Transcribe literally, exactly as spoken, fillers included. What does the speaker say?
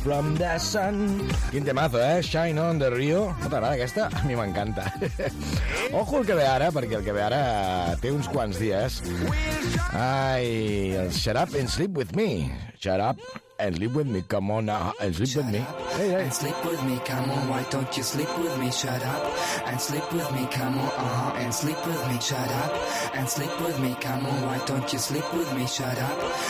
from the sun. Quin temazo, eh? Shine on the Rio. No t'agrada aquesta? A mi m'encanta. Ojo el que ve ara, perquè el que ve ara té uns quants dies. Ai, el Shut Up and Sleep With Me. Shut up and sleep with me, come on now, and sleep with me. Hey, hey. And sleep with me, come on, why don't you sleep with me? Shut up and sleep with me, come on, uh-huh, and sleep with me. Shut up and sleep with me, come on, why don't you sleep with me? Shut up